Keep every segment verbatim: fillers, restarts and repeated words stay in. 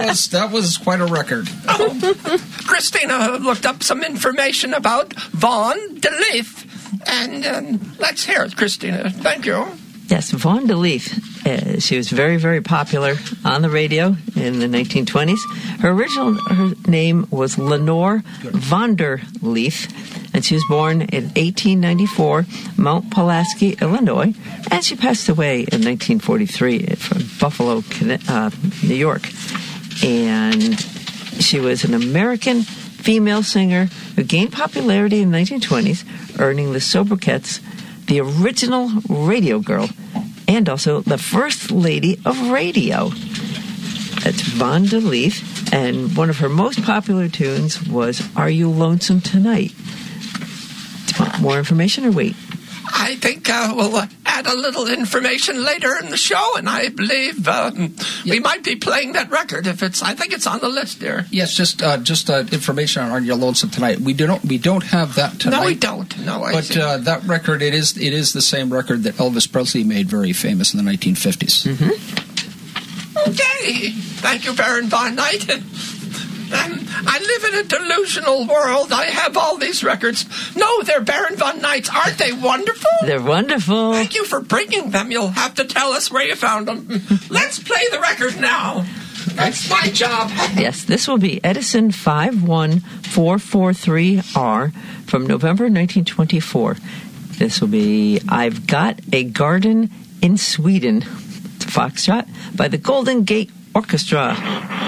was that was quite a record. Oh, Christina looked up some information about Vaughn DeLeaf, and um, let's hear it, Christina. Thank you. Yes, Vaughn DeLeaf. Uh, she was very, very popular on the radio in the nineteen twenties. Her original her name was Lenore Vonderleaf, and she was born in eighteen ninety-four, Mount Pulaski, Illinois, and she passed away in nineteen forty-three from Buffalo, uh, New York. And she was an American female singer who gained popularity in the nineteen twenties, earning the sobriquets the original radio girl, and also the first lady of radio. That's Vaughn DeLeaf, and one of her most popular tunes was Are You Lonesome Tonight? Do you want more information or wait? I think uh, we'll uh, add a little information later in the show, and I believe um, yep. we might be playing that record if it's. I think it's on the list there. Yes, just uh, just uh, information on Are You Lonesome Tonight. We do not we don't have that tonight. No, we don't. No, I but uh, that record it is it is the same record that Elvis Presley made very famous in the nineteen fifties. Mm-hmm. Okay, thank you, Baron Von Knight. Um, I live in a delusional world. I have all these records. No, they're Baron Von Knight's. Aren't they wonderful? They're wonderful. Thank you for bringing them. You'll have to tell us where you found them. Let's play the record now. That's my job. Yes, this will be Edison five one four four three R from November nineteen twenty-four. This will be I've Got a Garden in Sweden. It's a foxtrot by the Golden Gate Orchestra.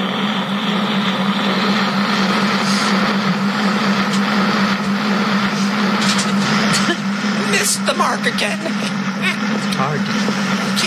Missed the mark again. It's hard.